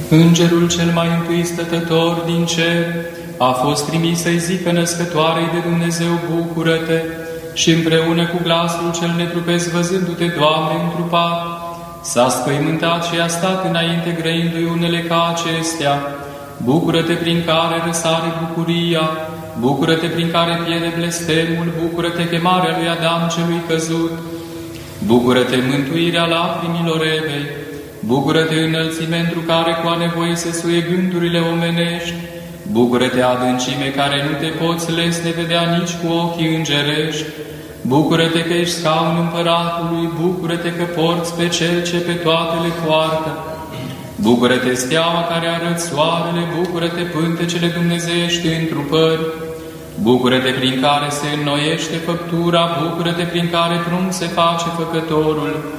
Îngerul cel mai întâi stătător din cer a fost trimis să-i zică născătoarei de Dumnezeu, bucură-te, și împreună cu glasul cel netrupesc, văzându-te, Doamne, întrupat, s-a spăimântat și a stat înainte grăindu-i unele ca acestea. Bucură-te prin care răsare bucuria, bucură-te prin care pierde blestemul, bucură-te chemarea lui Adam celui căzut, bucură-te mântuirea lacrimilor Evei, bucură-te înălțime întru care cu a nevoie se suie gândurile omenești, bucură-te adâncime care nu te poți lesne vedea nici cu ochii îngerești, bucură-te că ești scaun împăratului, bucură-te că porți pe cel ce pe toate le poartă, bucură-te steaua care arăți soarele, bucură-te pântecele dumnezeiești întrupări, bucură-te prin care se înnoiește făptura, bucură-te prin care prunc se face făcătorul,